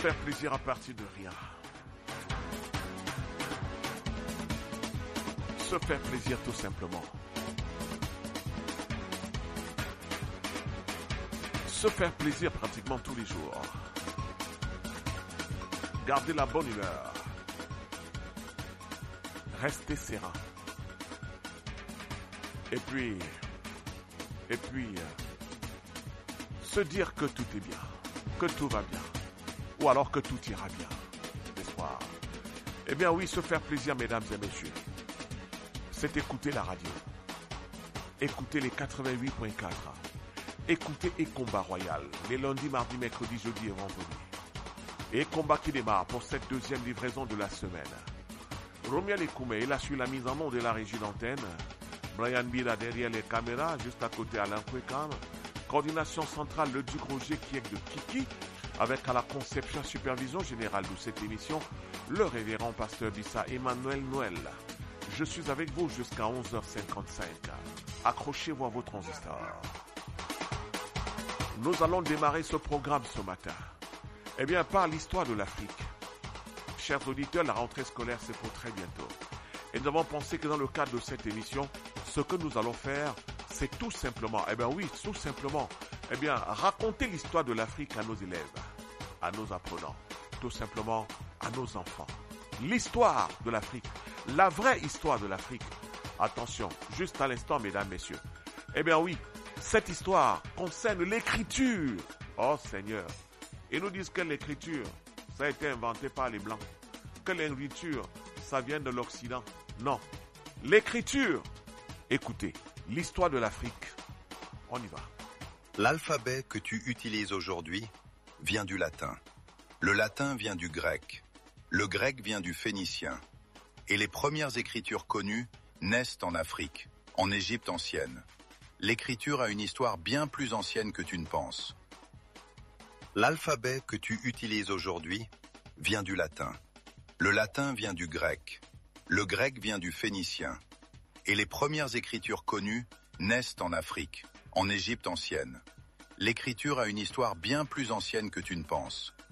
faire plaisir à partir de rien. Se faire plaisir tout simplement. Se faire plaisir pratiquement tous les jours. Garder la bonne humeur. Rester serein. Et puis, se dire que tout est bien, que tout va bien, ou alors que tout ira bien, n'est-ce pas? Eh bien oui, se faire plaisir, mesdames et messieurs, c'est écouter la radio, écouter les 88.4, écouter Ekomba Royal, les lundis, mardis, mercredis, jeudi et vendredi. Ekomba qui démarre pour cette deuxième livraison de la semaine. Romiel Ekoumé est là sur la mise en nom de la régie d'antenne. Brian Bira derrière les caméras, juste à côté Alain Kwekam. Coordination centrale, le Duc Roger qui est de Kiki, avec à la conception supervision générale de cette émission, le révérend pasteur d'Issa Emmanuel Noël. Je suis avec vous jusqu'à 11h55. Accrochez-vous à vos transistors. Nous allons démarrer ce programme ce matin. Eh bien, par l'histoire de l'Afrique. Chers auditeurs, la rentrée scolaire, c'est pour très bientôt. Et nous avons pensé que dans le cadre de cette émission, ce que nous allons faire, c'est tout simplement, raconter l'histoire de l'Afrique à nos élèves, à nos apprenants, tout simplement à nos enfants. L'histoire de l'Afrique, la vraie histoire de l'Afrique. Attention, juste à l'instant, mesdames, messieurs. Eh bien oui, cette histoire concerne l'écriture. Oh Seigneur. Ils nous disent que l'écriture, ça a été inventé par les Blancs. Que l'écriture, ça vient de l'Occident. Non. L'écriture. Écoutez, l'histoire de l'Afrique. On y va. L'alphabet que tu utilises aujourd'hui vient du latin. Le latin vient du grec. Le grec vient du phénicien. Et les premières écritures connues naissent en Afrique, en Égypte ancienne. L'écriture a une histoire bien plus ancienne que tu ne penses. L'alphabet que tu utilises aujourd'hui vient du latin. Le latin vient du grec. Le grec vient du phénicien. Et les premières écritures connues naissent en Afrique, en Égypte ancienne. L'écriture a une histoire bien plus ancienne que tu ne penses.